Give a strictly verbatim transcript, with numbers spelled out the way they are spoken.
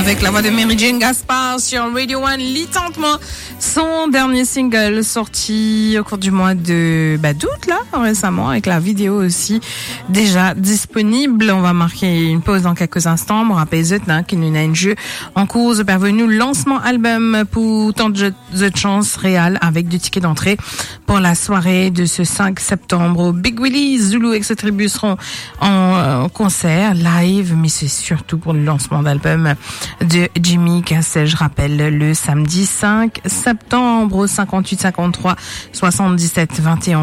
avec la voix de Mary Jane Gaspard sur Radio One, Litantement, son dernier single sorti au cours du mois de bah, d'août là récemment, avec la vidéo aussi déjà disponible. On va marquer une pause dans quelques instants. On rappelle hein, qu'il y a un jeu en cours de parvenu lancement album pour tant de, de chance réelle avec du ticket d'entrée pour la soirée de ce cinq septembre au Big Willie. Zulu et ses tribus seront en euh, concert live, mais c'est surtout pour le lancement d'album de Jimmy Cassel. Je rappelle le samedi cinq septembre au cinquante-huit cinquante-trois soixante-dix-sept vingt et un.